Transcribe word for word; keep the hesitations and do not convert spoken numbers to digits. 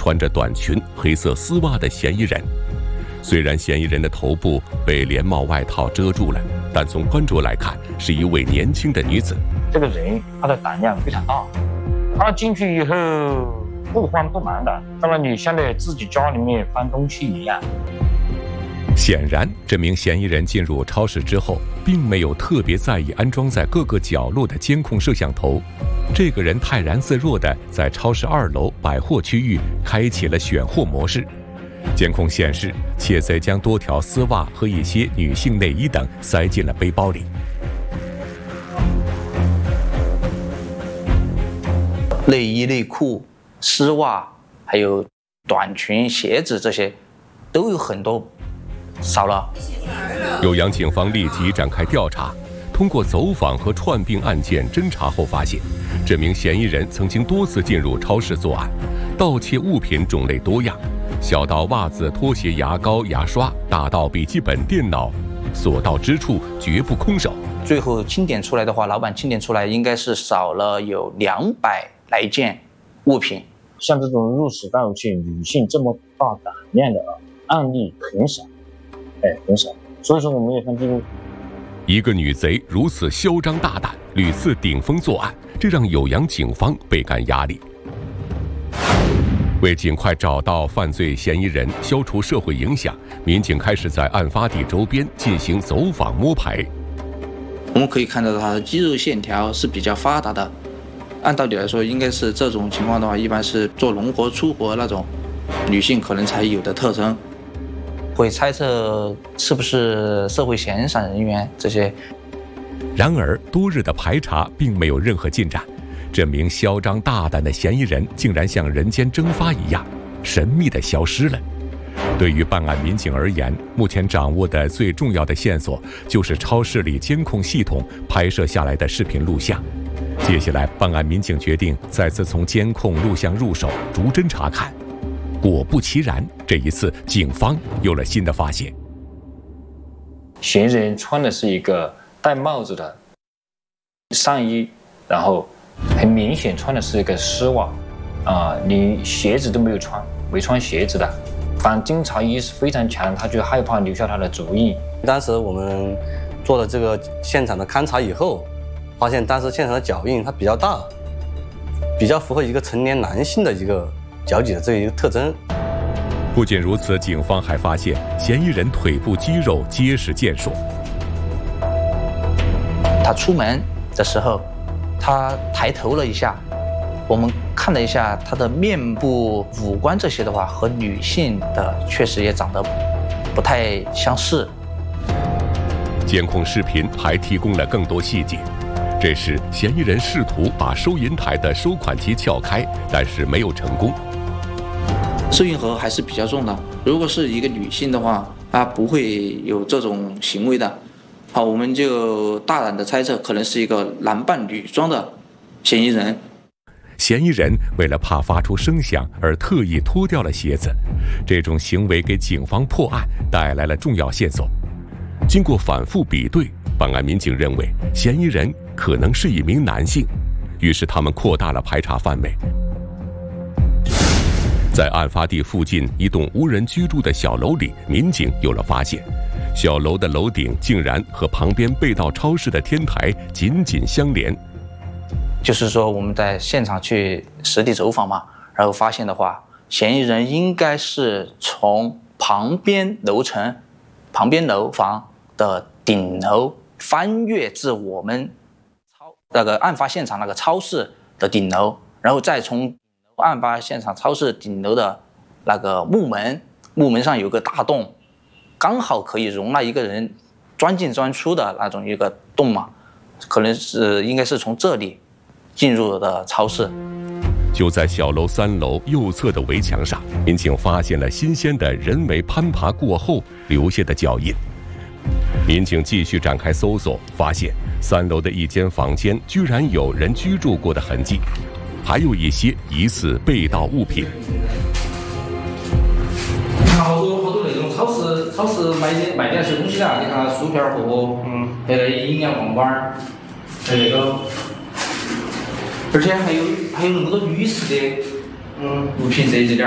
穿着短裙、黑色丝袜的嫌疑人。虽然嫌疑人的头部被连帽外套遮住了，但从穿着来看，是一位年轻的女子。 这个人他的胆量非常大，他进去以后不慌不忙的，当然你像在自己家里面翻东西一样。 显然，这名嫌疑人进入超市之后，并没有特别在意安装在各个角落的监控摄像头。这个人泰然自若地在超市二楼百货区域开启了选货模式。监控显示，窃贼将多条丝袜和一些女性内衣等塞进了背包里。 内衣、内裤、丝袜，还有短裙、鞋子，这些都有很多少了。 酉阳警方立即展开调查，通过走访和串并案件侦查后发现，这名嫌疑人曾经多次进入超市作案，盗窃物品种类多样，小到袜子、拖鞋、牙膏、牙刷，大到笔记本电脑，所到之处绝不空手。 最后清点出来的话，老板清点出来应该是少了有两百来件物品。 像这种入室盗窃，女性这么大胆量的案例很少，哎，很少。所以说我们也看这个。 一个女贼如此嚣张大胆，屡次顶风作案，这让酉阳警方倍感压力。为尽快找到犯罪嫌疑人，消除社会影响，民警开始在案发地周边进行走访摸排。 我们可以看到他的肌肉线条是比较发达的，按道理来说，应该是这种情况的话，一般是做农活、粗活那种女性可能才有的特征。会猜测是不是社会闲散人员这些。 然而，多日的排查并没有任何进展，这名嚣张大胆的嫌疑人竟然像人间蒸发一样，神秘地消失了。对于办案民警而言，目前掌握的最重要的线索就是超市里监控系统拍摄下来的视频录像。接下来，办案民警决定再次从监控录像入手，逐帧查看。果不其然，这一次警方有了新的发现。 嫌疑人穿的是一个戴帽子的上衣，然后很明显穿的是一个丝袜，啊、呃，你鞋子都没有穿，没穿鞋子的。反侦查意识非常强，他就害怕留下他的足印。 当时我们做了这个现场的勘查以后，发现当时现场的脚印它比较大，比较符合一个成年男性的一个脚底的这一个特征。 不仅如此，警方还发现嫌疑人腿部肌肉结实健硕。 他出门的时候，他抬头了一下，我们看了一下他的面部五官这些的话，和女性的确实也长得不太相似。 监控视频还提供了更多细节。这时，嫌疑人试图把收银台的收款机撬开，但是没有成功。 收银盒还是比较重的，如果是一个女性的话，她不会有这种行为的。好，我们就大胆的猜测，可能是一个男扮女装的嫌疑人。 嫌疑人为了怕发出声响而特意脱掉了鞋子，这种行为给警方破案带来了重要线索。经过反复比对，办案民警认为嫌疑人可能是一名男性，于是他们扩大了排查范围。在案发地附近一栋无人居住的小楼里，民警有了发现。小楼的楼顶竟然和旁边被盗超市的天台紧紧相连。 就是说我们在现场去实地走访嘛，然后发现的话，嫌疑人应该是从旁边楼层、旁边楼房的顶楼翻越至我们超那个案发现场那个超市的顶楼，然后再从案发现场超市顶楼的那个木门，木门上有个大洞，刚好可以容纳一个人钻进钻出的那种一个洞嘛，可能是应该是从这里进入的超市。 就在小楼三楼右侧的围墙上，民警发现了新鲜的人为攀爬过后留下的脚印。民警继续展开搜索，发现三楼的一间房间居然有人居住过的痕迹，还有一些疑似被盗物品。 你看好多好多那种超市超市买的卖的那些东西啦，你看薯片盒，嗯，还有营养罐罐，还有那个，而且还有还有那么多女士的嗯物品在这点。